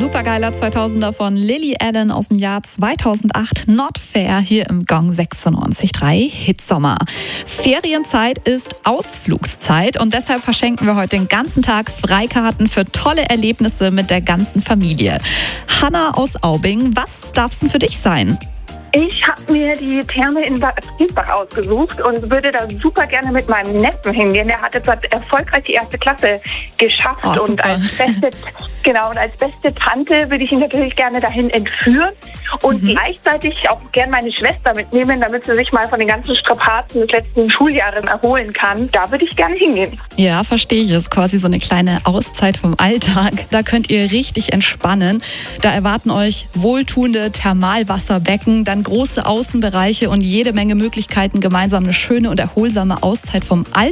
supergeiler 2000er von Lily Allen aus dem Jahr 2008. Not Fair hier im Gong 96.3 Hitsommer. Ferienzeit ist Ausflugszeit und deshalb verschenken wir heute den ganzen Tag Freikarten für tolle Erlebnisse mit der ganzen Familie. Hanna aus Aubing, was darf es denn für dich sein? Ich habe mir die Therme in Bad Giesbach ausgesucht und würde da super gerne mit meinem Neffen hingehen. Der hat jetzt erfolgreich die 1. Klasse geschafft und als beste Tante würde ich ihn natürlich gerne dahin entführen und gleichzeitig auch gerne meine Schwester mitnehmen, damit sie sich mal von den ganzen Strapazen des letzten Schuljahres erholen kann. Da würde ich gerne hingehen. Ja, verstehe ich. Es ist quasi so eine kleine Auszeit vom Alltag. Da könnt ihr richtig entspannen. Da erwarten euch wohltuende Thermalwasserbecken, dann große Außenbereiche und jede Menge Möglichkeiten, gemeinsam eine schöne und erholsame Auszeit vom Alltag